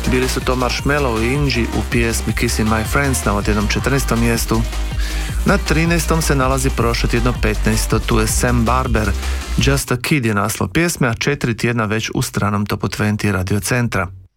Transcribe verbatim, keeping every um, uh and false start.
Bili su to Marshmello i Inji u pjesmi Kissing My Friends na odjednom četrnaestom mjestu. Na trinaestom se nalazi prošlo tjedno petnaesto. Tu je Sam Barber, Just a Kid je naslov pjesme, a četiri tjedna već u stranom topu dvadeset Radio Centra.